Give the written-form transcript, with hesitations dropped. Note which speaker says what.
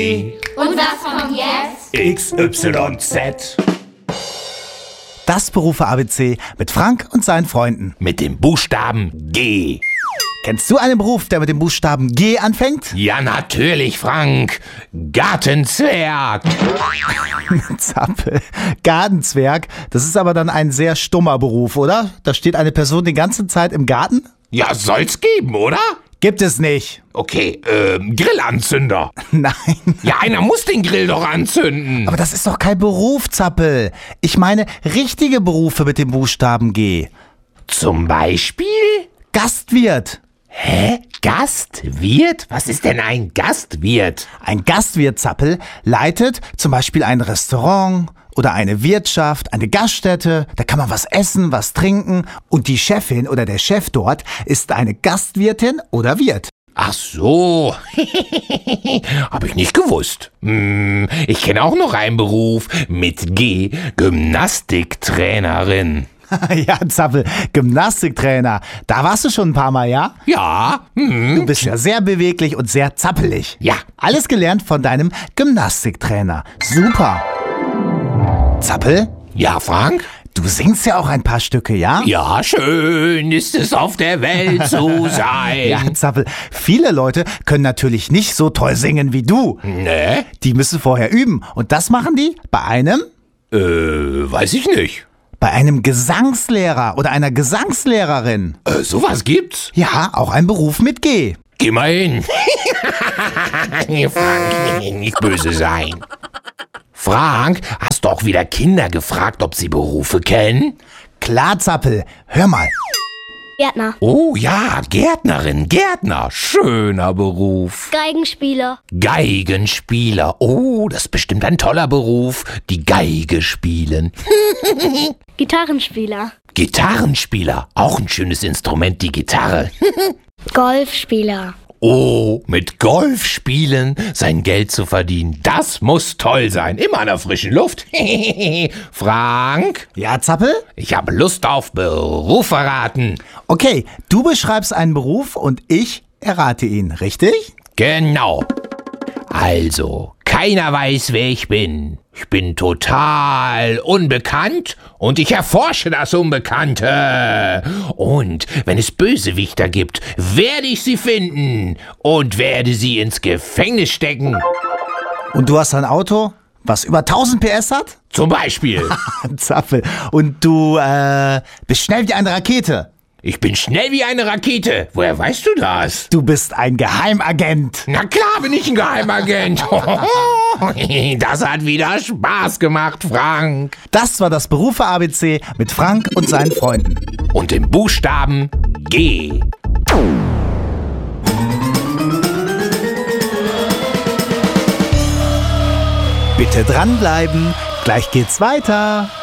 Speaker 1: Und was kommt jetzt?
Speaker 2: XYZ.
Speaker 3: Das Berufe ABC mit Frank und seinen Freunden.
Speaker 2: Mit dem Buchstaben G.
Speaker 3: Kennst du einen Beruf, der mit dem Buchstaben G anfängt?
Speaker 2: Ja, natürlich, Frank. Gartenzwerg.
Speaker 3: Zappel. Gartenzwerg. Das ist aber dann ein sehr stummer Beruf, oder? Da steht eine Person die ganze Zeit im Garten?
Speaker 2: Ja, soll's geben, oder?
Speaker 3: Gibt es nicht.
Speaker 2: Okay, Grillanzünder.
Speaker 3: Nein.
Speaker 2: Ja, einer muss den Grill doch anzünden.
Speaker 3: Aber das ist doch kein Beruf, Zappel. Ich meine richtige Berufe mit dem Buchstaben G.
Speaker 2: Zum Beispiel?
Speaker 3: Gastwirt.
Speaker 2: Hä? Gastwirt? Was ist denn ein Gastwirt?
Speaker 3: Ein Gastwirt, Zappel, leitet zum Beispiel ein Restaurant oder eine Wirtschaft, eine Gaststätte. Da kann man was essen, was trinken. Und die Chefin oder der Chef dort ist eine Gastwirtin oder Wirt.
Speaker 2: Ach so. Hab ich nicht gewusst. Ich kenne auch noch einen Beruf mit G. Gymnastiktrainerin.
Speaker 3: Ja, Zappel, Gymnastiktrainer. Da warst du schon ein paar Mal, ja?
Speaker 2: Ja.
Speaker 3: Du bist ja sehr beweglich und sehr zappelig.
Speaker 2: Ja.
Speaker 3: Alles gelernt von deinem Gymnastiktrainer. Super. Zappel,
Speaker 2: Ja, Frank?
Speaker 3: du singst ja auch ein paar Stücke, ja?
Speaker 2: Ja, schön ist es auf der Welt zu sein.
Speaker 3: Ja, Zappel, viele Leute können natürlich nicht so toll singen wie du.
Speaker 2: Ne?
Speaker 3: Die müssen vorher üben. Und das machen die bei einem?
Speaker 2: Weiß ich nicht.
Speaker 3: Bei einem Gesangslehrer oder einer Gesangslehrerin.
Speaker 2: Sowas gibt's?
Speaker 3: Ja, auch ein Beruf mit G.
Speaker 2: Geh mal hin. Frank, nicht böse sein. Frank, hast du auch wieder Kinder gefragt, ob sie Berufe kennen?
Speaker 3: Klar, Zappel, hör mal.
Speaker 1: Gärtner.
Speaker 2: Oh ja, Gärtnerin, Gärtner. Schöner Beruf.
Speaker 1: Geigenspieler.
Speaker 2: Geigenspieler. Oh, das ist bestimmt ein toller Beruf. Die Geige spielen.
Speaker 1: Gitarrenspieler.
Speaker 2: Gitarrenspieler. Auch ein schönes Instrument, die Gitarre.
Speaker 1: Golfspieler.
Speaker 2: Oh, mit Golf spielen, sein Geld zu verdienen, das muss toll sein. Immer an der frischen Luft. Frank,
Speaker 3: Ja, Zappel?
Speaker 2: ich habe Lust auf Beruf erraten.
Speaker 3: Okay, du beschreibst einen Beruf und ich errate ihn, richtig?
Speaker 2: Genau. Also, keiner weiß, wer ich bin. Ich bin total unbekannt und ich erforsche das Unbekannte. Und wenn es Bösewichter gibt, werde ich sie finden und werde sie ins Gefängnis stecken.
Speaker 3: Und du hast ein Auto, was über 1000 PS hat?
Speaker 2: Zum Beispiel.
Speaker 3: Zappel. Und du bist schnell wie eine Rakete.
Speaker 2: Ich bin schnell wie eine Rakete. Woher weißt du das?
Speaker 3: Du bist ein Geheimagent.
Speaker 2: Na klar bin ich ein Geheimagent. Das hat wieder Spaß gemacht, Frank.
Speaker 3: Das war das Berufe ABC mit Frank und seinen Freunden.
Speaker 2: Und im Buchstaben G.
Speaker 3: Bitte dranbleiben, gleich geht's weiter.